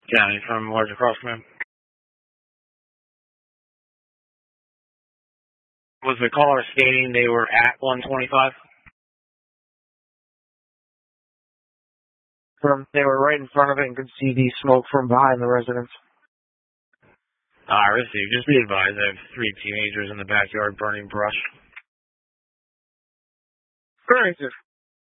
County from Large Across, ma'am. Was the caller stating they were at 125? They were right in front of it and could see the smoke from behind the residence. Received. Just be advised, I have 3 teenagers in the backyard burning brush. Very good.